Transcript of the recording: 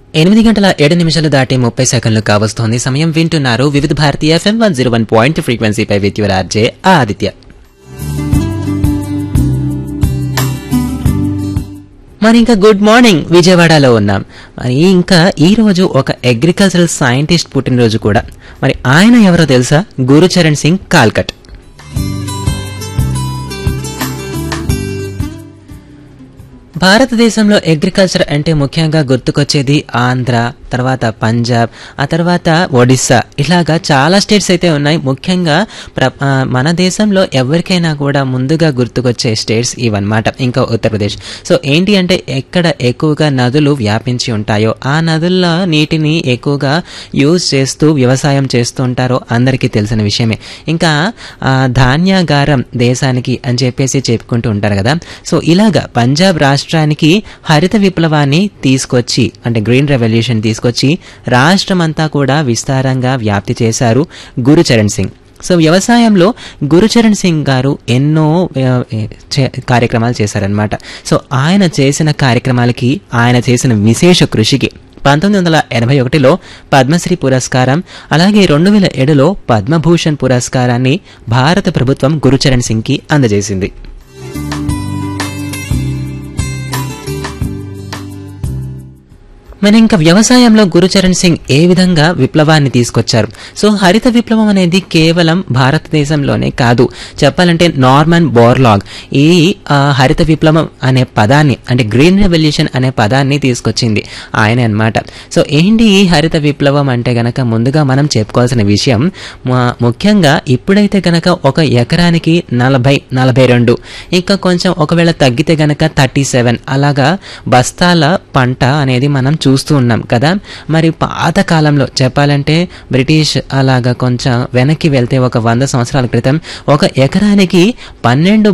8 గంటల 7 నిమిషాలు దాటి 30 సెకండ్లు కావస్తోంది. సమయం వింటున్నారు వివిధ Bharati FM 101 ఫ్రీక్వెన్సీపై with your RJ Aditya. మరి ఇంకా గుడ్ మార్నింగ్ విజయవాడలో ఉన్నాం. మరి ఇంకా ఈ రోజు ఒక అగ్రికల్చరల్ సైంటిస్ట్ పుట్టినరోజు కూడా. మరి ఆయన ఎవరో తెలుసా? గురుచరణ్ సింగ్ కాల్కట్. భారతదేశంలో అగ్రికల్చర్ అంటే ముఖ్యంగా గుర్తుకొచ్చేది ఆంధ్ర, తర్వాత పంజాబ్, ఆ తర్వాత ఒడిస్సా, ఇలాగా చాలా స్టేట్స్ అయితే ఉన్నాయి. ముఖ్యంగా మన దేశంలో ఎవరికైనా కూడా ముందుగా గుర్తుకొచ్చే స్టేట్స్ ఇవన్నమాట. ఇంకా ఉత్తరప్రదేశ్. సో ఏంటి అంటే ఎక్కడ ఎక్కువగా నదులు వ్యాపించి ఉంటాయో ఆ నదుల నీటిని ఎక్కువగా యూజ్ చేస్తూ వ్యవసాయం చేస్తూ ఉంటారో అందరికీ తెలిసిన విషయమే. ఇంకా ధాన్యాగారం దేశానికి అని చెప్పేసి చెప్పుకుంటూ ఉంటారు కదా. సో ఇలాగా పంజాబ్ రాష్ట్రానికి హరిత విప్లవాన్ని తీసుకొచ్చి, అంటే గ్రీన్ రెవల్యూషన్ తీసుకొచ్చి రాష్ట్రమంతా కూడా విస్తారంగా వ్యాప్తి చేశారు గురుచరణ్ సింగ్. సో వ్యవసాయంలో గురుచరణ్ సింగ్ గారు ఎన్నో కార్యక్రమాలు చేశారనమాట. సో ఆయన చేసిన కార్యక్రమాలకి, ఆయన చేసిన విశేష కృషికి 1981లో పద్మశ్రీ పురస్కారం, అలాగే 2007లో పద్మభూషణ్ పురస్కారాన్ని భారత ప్రభుత్వం గురుచరణ్ సింగ్కి అందజేసింది. మన ఇంకా వ్యవసాయంలో గురుచరణ్ సింగ్ ఏ విధంగా విప్లవాన్ని తీసుకొచ్చారు? సో హరిత విప్లవం అనేది కేవలం భారతదేశంలోనే కాదు, చెప్పాలంటే నార్మన్ బోర్లాగ్ ఈ హరిత విప్లవం అనే పదాన్ని, అంటే గ్రీన్ రెవల్యూషన్ అనే పదాన్ని తీసుకొచ్చింది ఆయనే అన్నమాట. సో ఏంటి ఈ హరిత విప్లవం అంటే గనక ముందుగా మనం చెప్పుకోవాల్సిన విషయం, ముఖ్యంగా ఇప్పుడైతే గనక ఒక ఎకరానికి 40-42, ఇంకా కొంచెం ఒకవేళ తగ్గితే గనక 37 అలాగా బస్తాల పంట అనేది మనం చూస్తూ ఉన్నాం కదా. మరి పాతకాలంలో చెప్పాలంటే బ్రిటిష్ అలాగా కొంచెం వెనక్కి వెళ్తే ఒక 100 సంవత్సరాల క్రితం ఒక ఎకరానికి 12